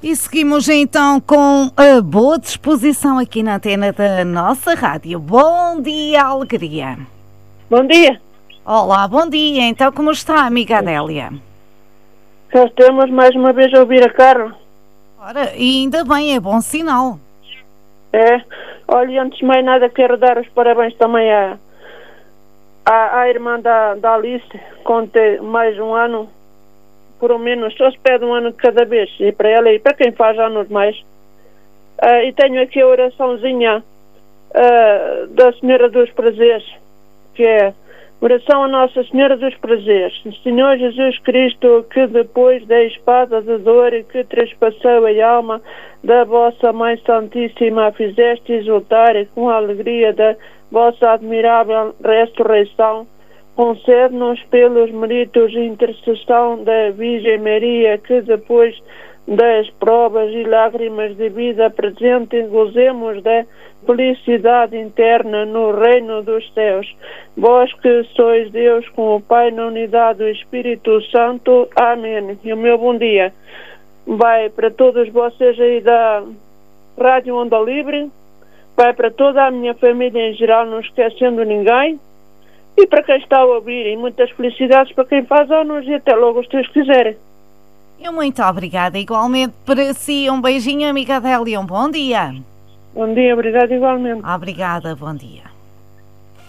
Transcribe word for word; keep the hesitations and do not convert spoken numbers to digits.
E seguimos então com a boa disposição aqui na antena da nossa rádio. Bom dia, alegria. Bom dia. Olá, bom dia. Então como está, amiga Adélia? Já estamos mais uma vez a ouvir a Carla. Ora, e ainda bem, é bom sinal. É. Olha, antes de mais nada quero dar os parabéns também à, à, à irmã da, da Alice, conte mais um ano. Por menos, só se pede um ano de cada vez, e para ela e para quem faz anos mais. Uh, e tenho aqui a oraçãozinha uh, da Senhora dos Prazeres, que é oração a Nossa Senhora dos Prazeres. Senhor Jesus Cristo, que depois da espada de dor e que trespassou a alma da vossa Mãe Santíssima, a fizeste exultar e com a alegria da vossa admirável ressurreição, concede-nos pelos méritos e intercessão da Virgem Maria, que depois das provas e lágrimas de vida presente gozemos da felicidade interna no reino dos céus. Vós que sois Deus com o Pai na unidade do Espírito Santo. Amém. E o meu bom dia vai para todos vocês aí da Rádio Onda Livre, vai para toda a minha família em geral, não esquecendo ninguém. E para quem está a ouvir, e muitas felicidades para quem faz anos, e até logo, se Deus quiser. Eu muito obrigada, igualmente para si. Um beijinho, amiga Adélia, um bom dia. Bom dia, obrigado igualmente. Obrigada, bom dia.